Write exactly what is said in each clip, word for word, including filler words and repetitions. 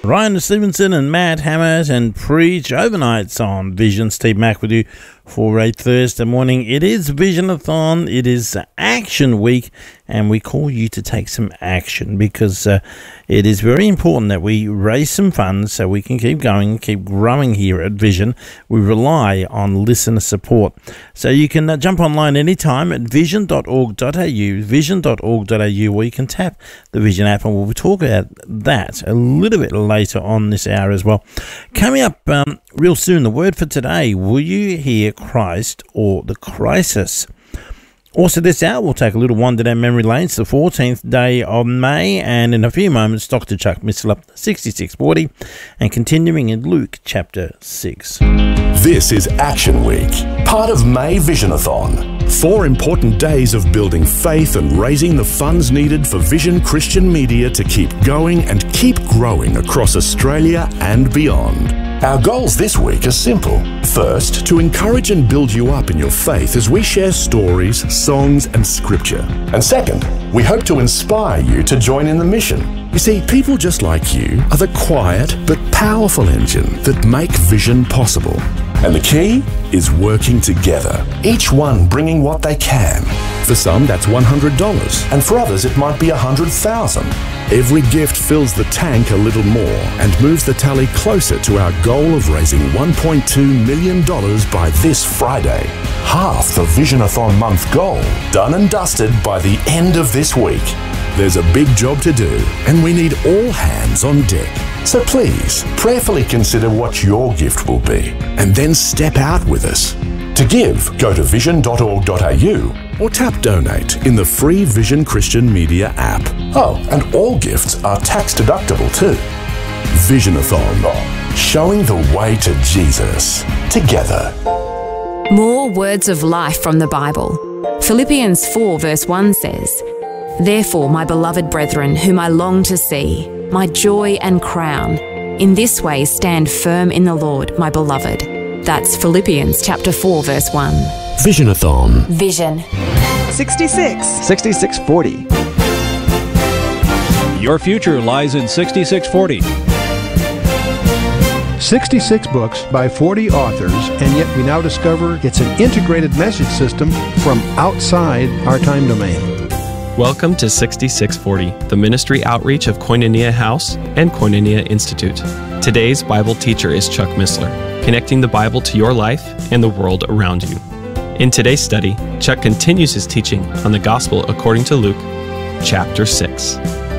Ryan Stevenson and Matt Hammett and Preach Overnights on Vision. Steve Mack with you for a Thursday morning. It is Visionathon. It is Action Week, and we call you to take some action because uh, it is very important that we raise some funds so we can keep going, keep growing here at Vision. We rely on listener support. So you can uh, jump online anytime at vision dot org dot a u, vision dot org dot a u, where you can tap the Vision app, and we'll talk about that a little bit later on this hour as well. Coming up um, real soon, the word for today: will you hear Christ or the crisis? Also this hour, we'll take a little wander down memory lane. It's the fourteenth day of May, and in a few moments, Doctor Chuck Missler up sixty-six forty, and continuing in Luke chapter six. This is Action Week, part of May Visionathon. Four important days of building faith and raising the funds needed for Vision Christian Media to keep going and keep growing across Australia and beyond. Our goals this week are simple. First, to encourage and build you up in your faith as we share stories, songs, and scripture. And second, we hope to inspire you to join in the mission. You see, people just like you are the quiet but powerful engine that make Vision possible. And the key is working together, each one bringing what they can. For some, that's one hundred dollars, and for others, it might be one hundred thousand dollars. Every gift fills the tank a little more and moves the tally closer to our goal of raising one point two million dollars by this Friday. Half the Visionathon month goal, done and dusted by the end of this week. There's a big job to do, and we need all hands on deck. So please, prayerfully consider what your gift will be, and then step out with us. To give, go to vision dot org dot a u or tap Donate in the free Vision Christian Media app. Oh, and all gifts are tax deductible too. Visionathon, showing the way to Jesus, together. More words of life from the Bible. Philippians four verse one says, "Therefore, my beloved brethren, whom I long to see, my joy and crown, in this way stand firm in the Lord, my beloved." That's Philippians chapter four verse one. Visionathon. Vision. sixty-six. sixty-six forty. Your future lies in sixty-six forty. sixty-six books by forty authors, and yet we now discover it's an integrated message system from outside our time domain. Welcome to sixty-six forty, the ministry outreach of Koinonia House and Koinonia Institute. Today's Bible teacher is Chuck Missler, connecting the Bible to your life and the world around you. In today's study, Chuck continues his teaching on the Gospel according to Luke, chapter six.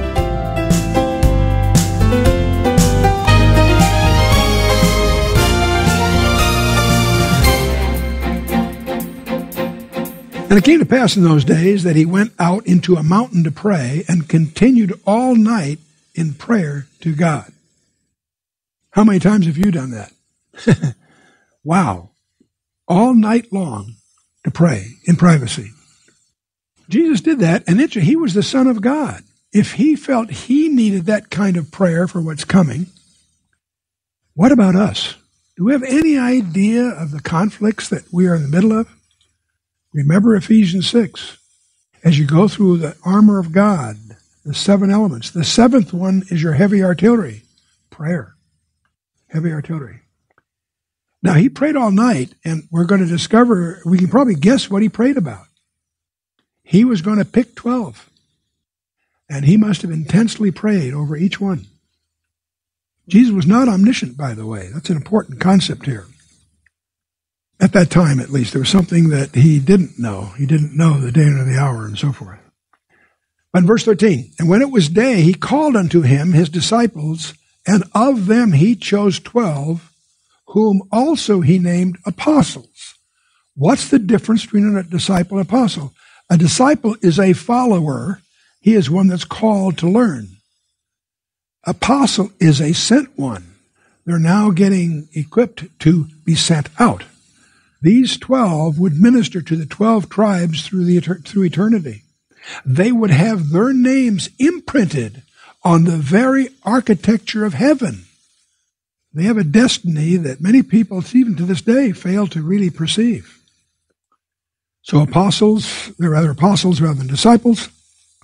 And it came to pass in those days that he went out into a mountain to pray and continued all night in prayer to God. How many times have you done that? Wow. All night long to pray in privacy. Jesus did that, and it, he was the Son of God. If he felt he needed that kind of prayer for what's coming, what about us? Do we have any idea of the conflicts that we are in the middle of? Remember Ephesians six. As you go through the armor of God, the seven elements, the seventh one is your heavy artillery, prayer. Heavy artillery. Now, he prayed all night, and we're going to discover, we can probably guess what he prayed about. He was going to pick twelve, and he must have intensely prayed over each one. Jesus was not omniscient, by the way. That's an important concept here. At that time, at least, there was something that he didn't know. He didn't know the day and the hour and so forth. But in verse thirteen, "And when it was day, he called unto him his disciples, and of them he chose twelve, whom also he named apostles." What's the difference between a disciple and apostle? A disciple is a follower. He is one that's called to learn. Apostle is a sent one. They're now getting equipped to be sent out. These twelve would minister to the twelve tribes through the through eternity. They would have their names imprinted on the very architecture of heaven. They have a destiny that many people, even to this day, fail to really perceive. So apostles, they're rather apostles rather than disciples.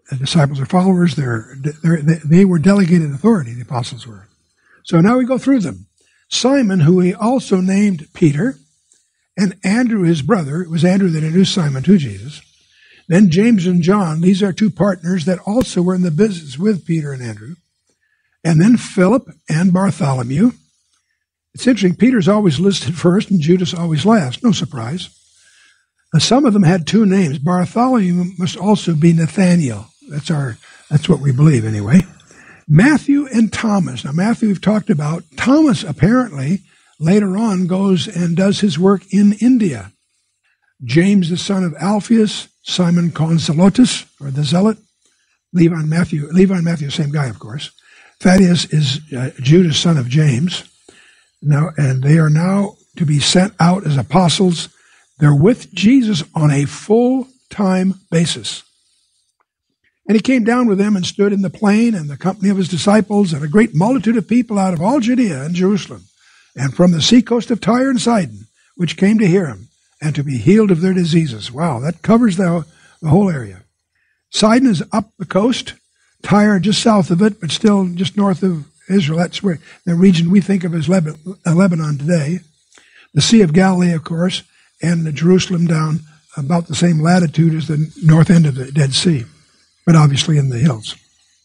The disciples are followers. They're, they're, they they were delegated authority, the apostles were. So now we go through them. Simon, who he also named Peter, and Andrew, his brother. It was Andrew that introduced Simon to Jesus. Then James and John. These are two partners that also were in the business with Peter and Andrew. And then Philip and Bartholomew. It's interesting, Peter's always listed first and Judas always last. No surprise. Now, some of them had two names. Bartholomew must also be Nathaniel. That's our. That's what we believe anyway. Matthew and Thomas. Now, Matthew we've talked about. Thomas apparently later on goes and does his work in India. James, the son of Alphaeus. Simon called Zelotes, or the Zealot. Levi and Matthew. Levi and Matthew, same guy, of course. Thaddeus is uh, Judas, son of James. Now, and they are now to be sent out as apostles. They're with Jesus on a full-time basis. And he came down with them and stood in the plain and the company of his disciples and a great multitude of people out of all Judea and Jerusalem and from the seacoast of Tyre and Sidon, which came to hear him and to be healed of their diseases. Wow, that covers the, the whole area. Sidon is up the coast, Tyre just south of it, but still just north of Israel. That's where the region we think of as Lebanon today. The Sea of Galilee, of course, and the Jerusalem down about the same latitude as the north end of the Dead Sea, but obviously in the hills.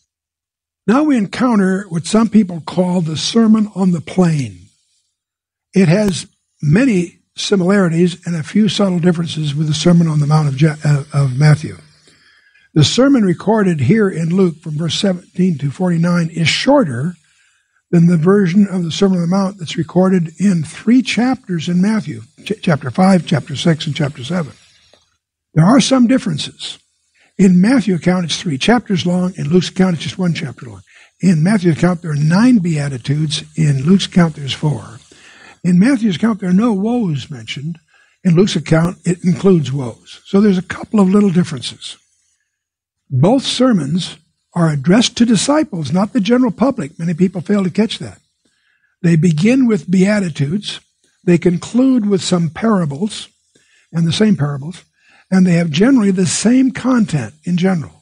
Now we encounter what some people call the Sermon on the Plain. It has many similarities and a few subtle differences with the Sermon on the Mount of, Je- uh, of Matthew. The sermon recorded here in Luke from verse seventeen to forty-nine is shorter than the version of the Sermon on the Mount that's recorded in three chapters in Matthew, ch- chapter five, chapter six, and chapter seven. There are some differences. In Matthew's account, it's three chapters long. In Luke's account, it's just one chapter long. In Matthew's account, there are nine Beatitudes. In Luke's account, there's four. In Matthew's account, there are no woes mentioned. In Luke's account, it includes woes. So there's a couple of little differences. Both sermons are addressed to disciples, not the general public. Many people fail to catch that. They begin with Beatitudes. They conclude with some parables, and the same parables, and they have generally the same content in general.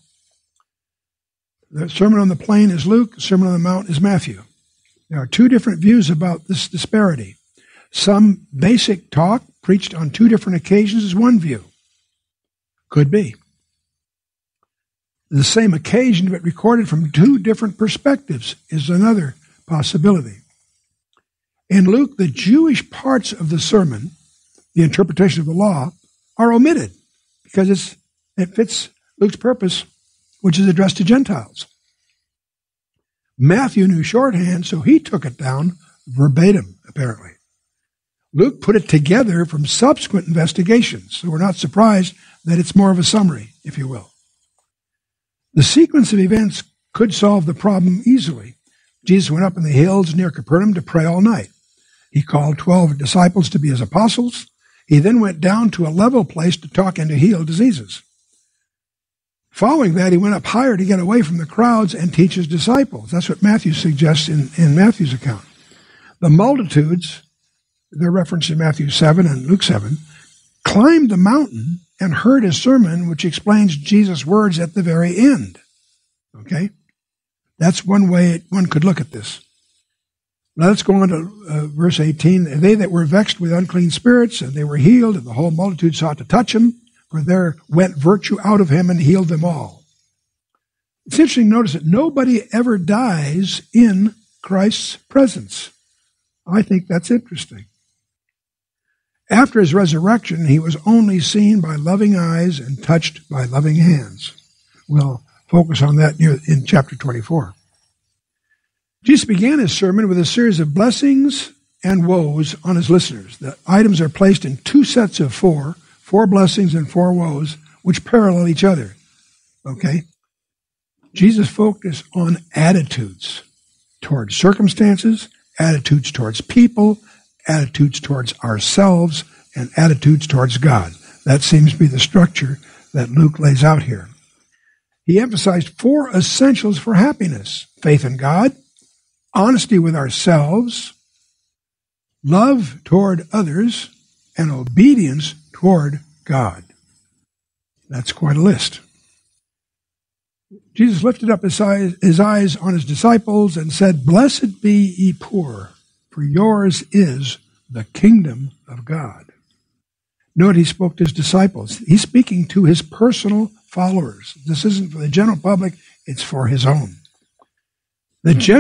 The Sermon on the Plain is Luke, the Sermon on the Mount is Matthew. There are two different views about this disparity. Some basic talk preached on two different occasions is one view. Could be. The same occasion, but recorded from two different perspectives, is another possibility. In Luke, the Jewish parts of the sermon, the interpretation of the law, are omitted because it's, it fits Luke's purpose, which is addressed to Gentiles. Matthew knew shorthand, so he took it down verbatim, apparently. Luke put it together from subsequent investigations, so we're not surprised that it's more of a summary, if you will. The sequence of events could solve the problem easily. Jesus went up in the hills near Capernaum to pray all night. He called twelve disciples to be his apostles. He then went down to a level place to talk and to heal diseases. Following that, he went up higher to get away from the crowds and teach his disciples. That's what Matthew suggests in, in Matthew's account. The multitudes, they're referenced in Matthew seven and Luke seven, climbed the mountain and heard his sermon, which explains Jesus' words at the very end. Okay? That's one way one could look at this. Now let's go on to uh, verse eighteen. They that were vexed with unclean spirits, and they were healed, and the whole multitude sought to touch him, for there went virtue out of him and healed them all. It's interesting to notice that nobody ever dies in Christ's presence. I think that's interesting. After his resurrection, he was only seen by loving eyes and touched by loving hands. We'll focus on that near, in chapter twenty-four. Jesus began his sermon with a series of blessings and woes on his listeners. The items are placed in two sets of four, four blessings and four woes, which parallel each other. Okay? Jesus focused on attitudes towards circumstances, attitudes towards people, attitudes towards ourselves, and attitudes towards God. That seems to be the structure that Luke lays out here. He emphasized four essentials for happiness: faith in God, honesty with ourselves, love toward others, and obedience toward God. That's quite a list. Jesus lifted up his eyes, his eyes on his disciples and said, "Blessed be ye poor, for yours is the kingdom of God." Note he spoke to his disciples. He's speaking to his personal followers. This isn't for the general public, it's for his own. The